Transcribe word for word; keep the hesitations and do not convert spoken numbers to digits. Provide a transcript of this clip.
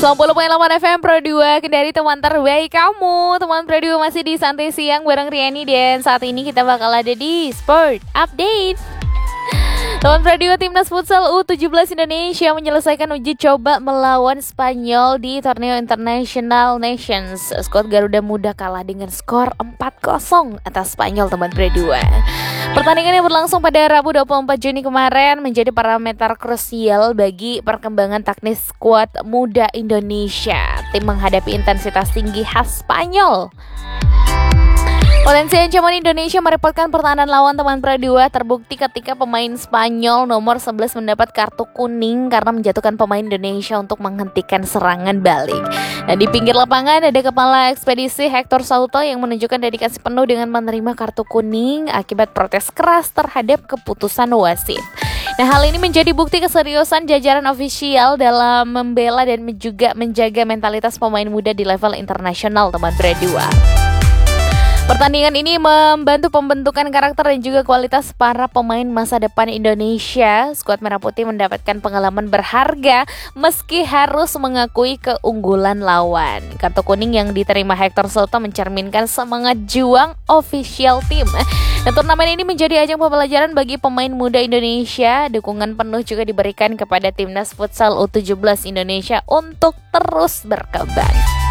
sembilan puluh koma delapan F M Pro dua Kendari, teman terbaik kamu. Teman Pro dua masih di Santai Siang bareng Riani. Dan saat ini kita bakal ada di Sport Update. Teman Pro dua, Timnas Futsal U tujuh belas Indonesia menyelesaikan uji coba melawan Spanyol di Torneo International Nations. Skuad Garuda Muda kalah dengan skor empat kosong atas Spanyol, teman Pro dua. Pertandingan yang berlangsung pada Rabu dua puluh empat Juni kemarin menjadi parameter krusial bagi perkembangan taktis skuad muda Indonesia. Tim menghadapi intensitas tinggi khas Spanyol. Potensi ancaman Indonesia merepotkan pertahanan lawan, teman Pro dua, terbukti ketika pemain Spanyol nomor sebelas mendapat kartu kuning karena menjatuhkan pemain Indonesia untuk menghentikan serangan balik. Dan di pinggir lapangan ada kepala ekspedisi Hector Souto yang menunjukkan dedikasi penuh dengan menerima kartu kuning akibat protes keras terhadap keputusan wasit. Nah, hal ini menjadi bukti keseriusan jajaran ofisial dalam membela dan juga menjaga mentalitas pemain muda di level internasional, teman Pro dua. Pertandingan ini membantu pembentukan karakter dan juga kualitas para pemain masa depan Indonesia. Skuad Merah Putih mendapatkan pengalaman berharga meski harus mengakui keunggulan lawan. Kartu kuning yang diterima Hector Souto mencerminkan semangat juang official tim. Dan turnamen ini menjadi ajang pembelajaran bagi pemain muda Indonesia. Dukungan penuh juga diberikan kepada Timnas Futsal U tujuh belas Indonesia untuk terus berkembang.